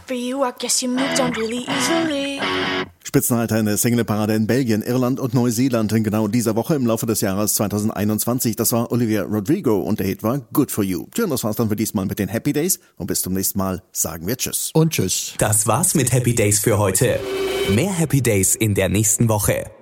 for you, I guess you moved on really easily. Spitzenreiter in der Singleparade in Belgien, Irland und Neuseeland in genau dieser Woche im Laufe des Jahres 2021. Das war Olivia Rodrigo und der Hit war Good For You. Tja, das war's dann für diesmal mit den Happy Days und bis zum nächsten Mal sagen wir Tschüss. Und Tschüss. Das war's mit Happy Days für heute. Mehr Happy Days in der nächsten Woche.